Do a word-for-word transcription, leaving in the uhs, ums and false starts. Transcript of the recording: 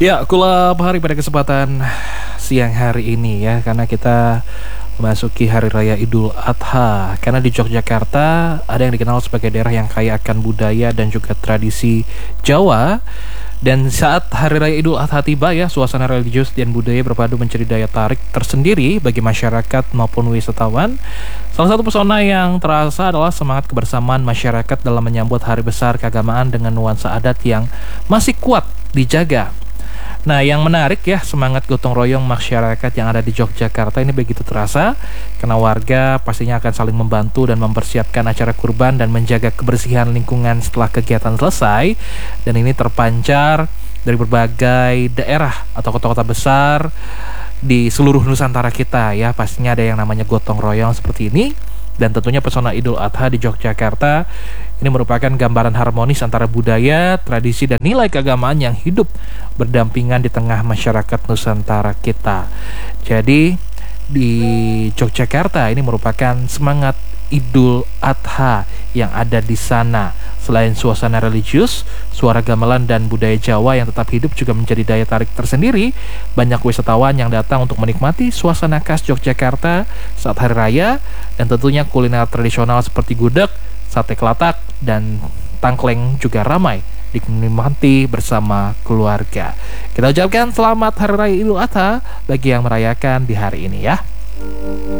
Ya, kulap hari pada kesempatan siang hari ini ya, karena kita memasuki Hari Raya Idul Adha. Karena di Yogyakarta ada yang dikenal sebagai daerah yang kaya akan budaya dan juga tradisi Jawa. Dan saat Hari Raya Idul Adha tiba ya, suasana religius dan budaya berpadu menjadi daya tarik tersendiri bagi masyarakat maupun wisatawan. Salah satu pesona yang terasa adalah semangat kebersamaan masyarakat dalam menyambut hari besar keagamaan dengan nuansa adat yang masih kuat dijaga. Nah, yang menarik ya, semangat gotong royong masyarakat yang ada di Yogyakarta ini begitu terasa karena warga pastinya akan saling membantu dan mempersiapkan acara kurban dan menjaga kebersihan lingkungan setelah kegiatan selesai. Dan ini terpancar dari berbagai daerah atau kota-kota besar di seluruh Nusantara kita ya. Pastinya ada yang namanya gotong royong seperti ini. Dan tentunya pesona Idul Adha di Yogyakarta ini merupakan gambaran harmonis antara budaya, tradisi, dan nilai keagamaan yang hidup berdampingan di tengah masyarakat Nusantara kita. Jadi di Yogyakarta ini merupakan semangat Idul Adha yang ada di sana. Selain suasana religius, suara gamelan dan budaya Jawa yang tetap hidup juga menjadi daya tarik tersendiri. Banyak wisatawan yang datang untuk menikmati suasana khas Yogyakarta saat hari raya, dan tentunya kuliner tradisional seperti gudeg, sate kelatak, dan tangkleng juga ramai dinikmati bersama keluarga. Kita ucapkan selamat Hari Raya Idul Adha bagi yang merayakan di hari ini ya.